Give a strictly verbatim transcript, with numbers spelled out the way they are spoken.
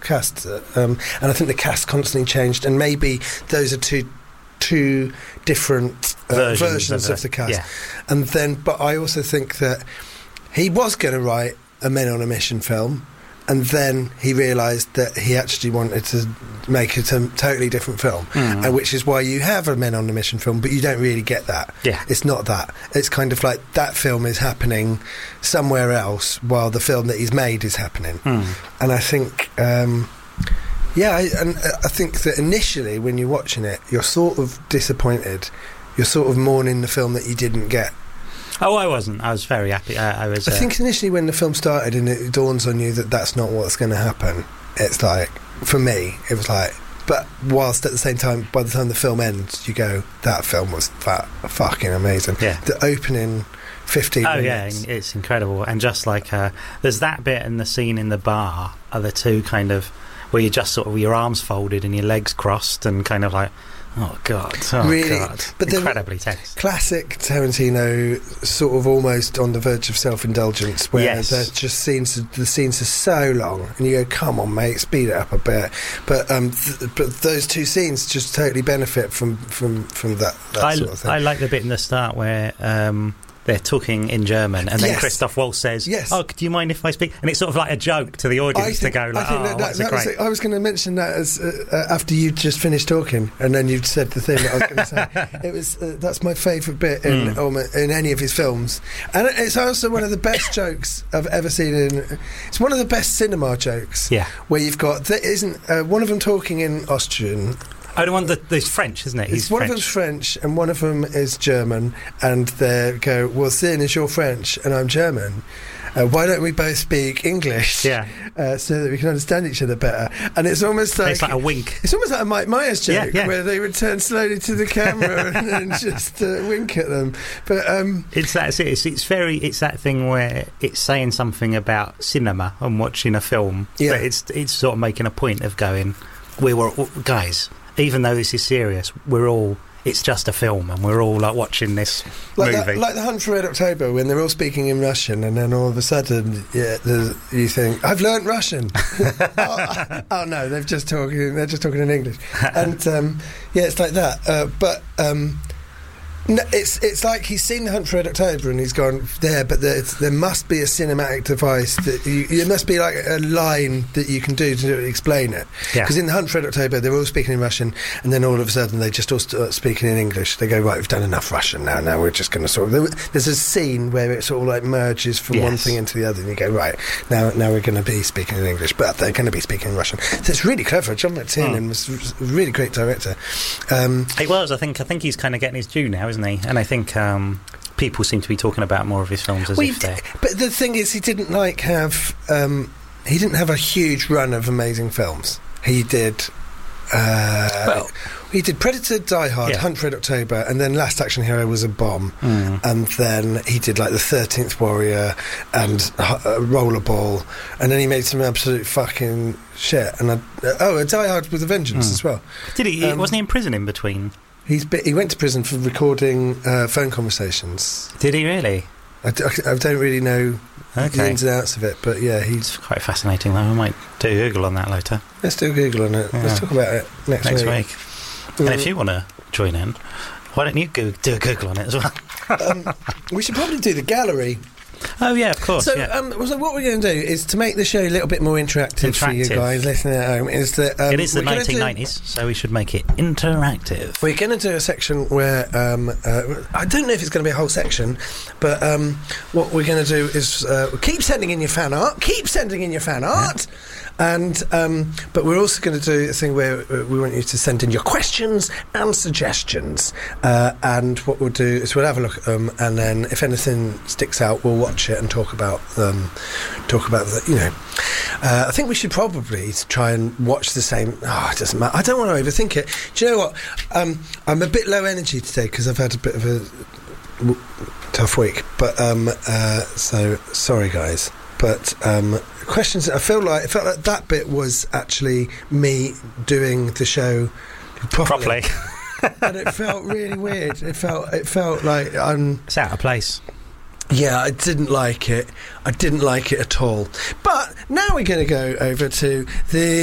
cast, uh, um, and I think the cast constantly changed, and maybe those are two two different uh, versions, versions of, of the cast. Yeah. And then, but I also think that he was going to write a Men on a Mission film, and then he realised that he actually wanted to make it a totally different film, mm. uh, which is why you have a Men on a Mission film, but you don't really get that. Yeah. It's not that. It's kind of like that film is happening somewhere else while the film that he's made is happening. Mm. And I think... Um, Yeah, I, and I think that initially when you're watching it, you're sort of disappointed. You're sort of mourning the film that you didn't get. Oh, I wasn't. I was very happy. I, I was. Uh... I think initially when the film started and it dawns on you that that's not what's going to happen, it's like, for me, it was like, but whilst at the same time, by the time the film ends, you go, that film was fa- fucking amazing. Yeah. The opening fifteen oh, minutes. yeah, it's incredible. And just like, uh, there's that bit and the scene in the bar are the two kind of... where you're just sort of your arms folded and your legs crossed and kind of like, oh God, oh really? God, but incredibly tense. Classic Tarantino, sort of almost on the verge of self-indulgence, where yes. there's just scenes, the scenes are so long, and you go, come on, mate, speed it up a bit. But um, th- but those two scenes just totally benefit from from from that, that I, sort of thing. I like the bit in the start where. Um, They're talking in German, and then yes. Christoph Waltz says, yes. "Oh, do you mind if I speak?" And it's sort of like a joke to the audience think, to go, like, I think "Oh, that, that, what's that a great?" Was, I was going to mention that as uh, uh, after you just finished talking, and then you said the thing that I was going to say. It was uh, that's my favourite bit in mm. um, in any of his films, and it's also one of the best jokes I've ever seen. In it's one of the best cinema jokes. Yeah, where you've got there isn't uh, one of them talking in Austrian. Oh, the one that there's French, isn't it? He's it's one French. of them's French and one of them is German, and they go, well, seeing as you're French and I'm German, uh, why don't we both speak English? Yeah. Uh, so that we can understand each other better. And it's almost like... It's like a wink. It's almost like a Mike Myers joke, yeah, yeah. where they would turn slowly to the camera and, and just uh, wink at them. But um, it's that. It's, it's very. It's that thing where it's saying something about cinema and watching a film. Yeah. But it's it's sort of making a point of going, we were guys. Even though this is serious, we're all... It's just a film, and we're all like watching this like movie. That, like The Hunt for Red October, when they're all speaking in Russian, and then all of a sudden, yeah, you think, "I've learnt Russian." oh, oh no, they've just talking. They're just talking in English, and um, yeah, it's like that. Uh, but um, no, it's it's like he's seen The Hunt for Red October, and he's gone there. But there, there must be a cinematic device that you, there must be like a line that you can do to explain it. Because yeah. in The Hunt for Red October, they're all speaking in Russian, and then all of a sudden they just all start speaking in English. They go, right, we've done enough Russian now. Now we're just going to sort of. There's a scene where it sort of like merges from yes. one thing into the other, and you go, right, now now we're going to be speaking in English, but they're going to be speaking in Russian. So it's really clever. John McTiernan mm. was a really great director. Um, he was. I think. I think he's kind of getting his due now, isn't he? And I think. Um, people seem to be talking about more of his films as well, if they're... But the thing is, he didn't like have um, he didn't have a huge run of amazing films. He did uh, well, he did Predator, Die Hard, yeah. Hunt for Red October, and then Last Action Hero was a bomb. Mm. And then he did like The thirteenth Warrior and uh, Rollerball, and then he made some absolute fucking shit. And I, uh, oh, a Die Hard with a Vengeance mm. as well. Did he? Um, wasn't he in prison in between? He's been, he went to prison for recording uh, phone conversations. Did he really? I, d- I don't really know okay. the ins and outs of it, but yeah, he's it's quite fascinating. Though I might do a Google on that later. Let's do a Google on it. Yeah. Let's talk about it next, next week. week. Mm. And if you want to join in, why don't you go do a Google on it as well? um, we should probably do the gallery. Oh yeah, of course. So, yeah. um, so what we're going to do is to make the show a little bit more interactive, interactive. for you guys listening at home. Is that um, it is the nineteen nineties, do, so we should make it interactive. We're going to do a section where um, uh, I don't know if it's going to be a whole section, but um, what we're going to do is uh, keep sending in your fan art, keep sending in your fan art. Yeah. And um, but we're also going to do a thing where we want you to send in your questions and suggestions. Uh, and what we'll do is we'll have a look at them, and then if anything sticks out, we'll watch it and talk about um, talk about the, you know. Uh, I think we should probably try and watch the same. Oh, it doesn't matter. I don't want to overthink it. Do you know what? Um, I'm a bit low energy today because I've had a bit of a w- tough week. But um, uh, so sorry, guys. But um, questions. I feel like I felt like that bit was actually me doing the show properly, properly. And it felt really weird. It felt it felt like I'm. It's out of place. Yeah, I didn't like it. I didn't like it at all. But now we're going to go over to the